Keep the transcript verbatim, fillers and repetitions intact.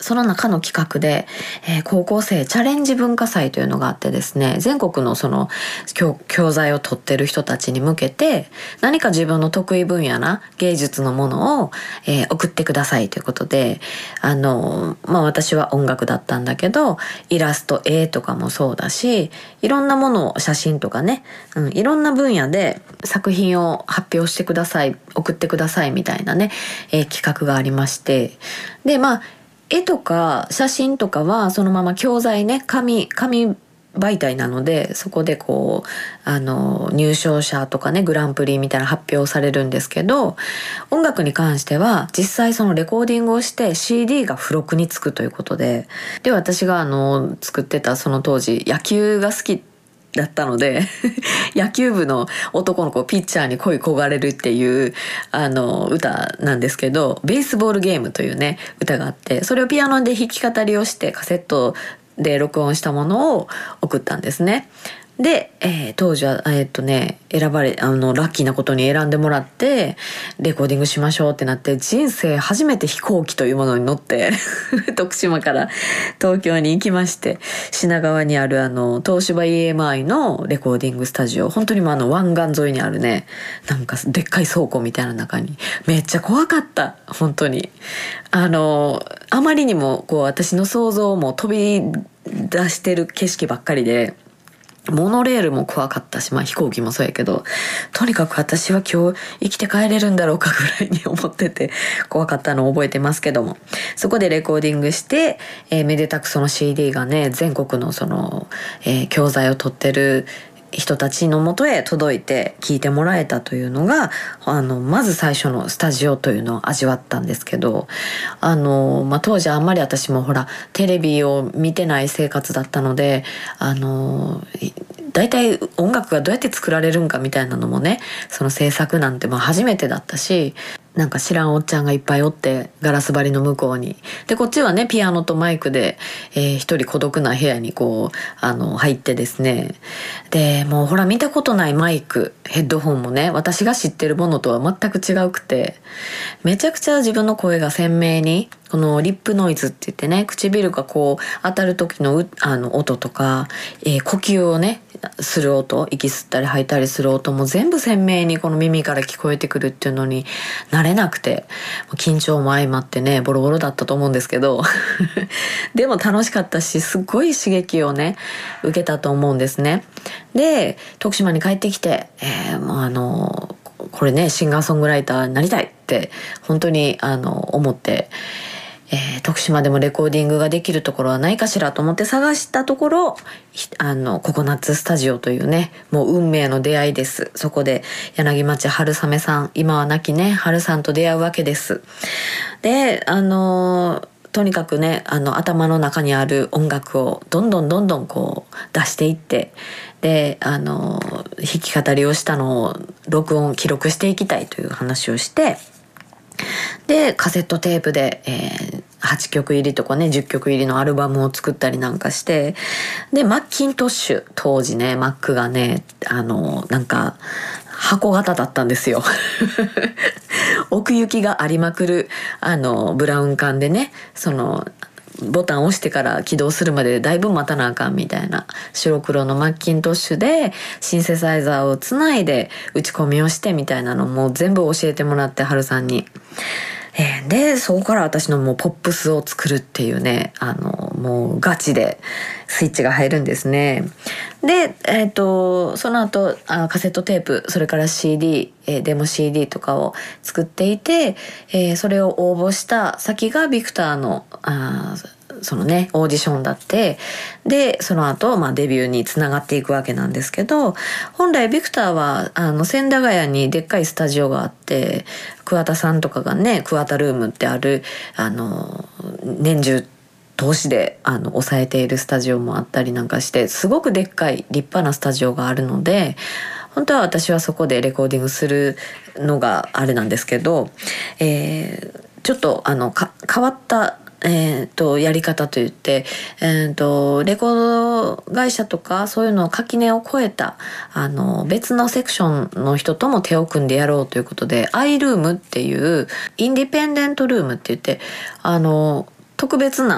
その中の企画で、えー、高校生チャレンジ文化祭というのがあってですね、全国のその 教, 教材を取ってる人たちに向けて何か自分の得意分野な芸術のものを、えー、送ってくださいということで、あの、まあ、私は音楽だったんだけど、イラスト、絵とかもそうだし、いろんなものを写真とかね、うん、いろんな分野で作品を発表してください、送ってくださいみたいなね、えー、企画がありまして、でまあ絵とか写真とかはそのまま教材ね、紙紙媒体なので、そこでこうあの入賞者とかね、グランプリみたいな発表されるんですけど、音楽に関しては実際そのレコーディングをして シーディー が付録につくということで、で私があの作ってたその当時野球が好きだったので野球部の男の子ピッチャーに恋焦がれるっていうあの歌なんですけど、ベースボールゲームというね歌があって、それをピアノで弾き語りをしてカセットで録音したものを送ったんですね。で、えー、当時はえー、っとね選ばれあのラッキーなことに選んでもらってレコーディングしましょうってなって、人生初めて飛行機というものに乗って徳島から東京に行きまして、品川にあるあの東芝 イーエムアイ のレコーディングスタジオ、本当にもあの湾岸沿いにあるね、なんかでっかい倉庫みたいな中に、めっちゃ怖かった。本当にあのあまりにもこう私の想像も飛び出してる景色ばっかりで、モノレールも怖かったし、まあ飛行機もそうやけど、とにかく私は今日生きて帰れるんだろうかぐらいに思ってて怖かったのを覚えてますけども、そこでレコーディングして、えー、めでたくその シーディー がね、全国のその、えー、教材を取ってる人たちの元へ届いて聞いてもらえたというのが、あのまず最初のスタジオというのを味わったんですけど、あの、まあ、当時あんまり私もほらテレビを見てない生活だったので、あのだいたい音楽がどうやって作られるんかみたいなのもね、その制作なんてまあ初めてだったし、なんか知らんおっちゃんがいっぱいおって、ガラス張りの向こうにで、こっちはねピアノとマイクで、えー、一人孤独な部屋にこうあの入ってですね、でもうほら見たことないマイクヘッドホンもね、私が知ってるものとは全く違うくて、めちゃくちゃ自分の声が鮮明に、このリップノイズって言ってね、唇がこう当たる時のあの音とか、えー、呼吸をねする音、息吸ったり吐いたりする音も全部鮮明にこの耳から聞こえてくるっていうのに慣れなくて、緊張も相まってねボロボロだったと思うんですけどでも楽しかったし、すごい刺激をね受けたと思うんですね。で徳島に帰ってきて、えー、もうあのこれねシンガーソングライターになりたいって本当にあの思って、えー、徳島でもレコーディングができるところはないかしらと思って探したところ、あのココナッツスタジオというね、もう運命の出会いです。そこで柳町春雨さん、今は亡きね春さんと出会うわけです。であのとにかくね、あの頭の中にある音楽をどんどんどんどんこう出していって、であの弾き語りをしたのを録音記録していきたいという話をして、でカセットテープで、えー、はちきょく入りとかねじゅっきょく入りのアルバムを作ったりなんかして、でマッキントッシュ、当時ねマックがねあのなんか箱型だったんですよ奥行きがありまくるあのブラウン管でね、そのボタンを押してから起動するまでだいぶ待たなあかんみたいな白黒のマッキントッシュでシンセサイザーをつないで打ち込みをしてみたいなのも全部教えてもらって、春さんに、えー、でそこから私のもうポップスを作るっていうね、あのもうガチでスイッチが入るんですね。で、えー、とその後あカセットテープ、それから シーディー、えー、デモ シーディー とかを作っていて、えー、それを応募した先がビクターのあそのねオーディションだって、でその後、まあ、デビューにつながっていくわけなんですけど、本来ビクターはあの千駄ヶ谷にでっかいスタジオがあって、桑田さんとかがね桑田ルームってあるあの年中投資であの抑えているスタジオもあったりなんかして、すごくでっかい立派なスタジオがあるので、本当は私はそこでレコーディングするのがあれなんですけど、えー、ちょっとあのか変わったえー、とやり方といって、えー、とレコード会社とかそういうのを垣根を越えたあの別のセクションの人とも手を組んでやろうということで、アイルームっていうインディペンデントルームって言って、あの特別な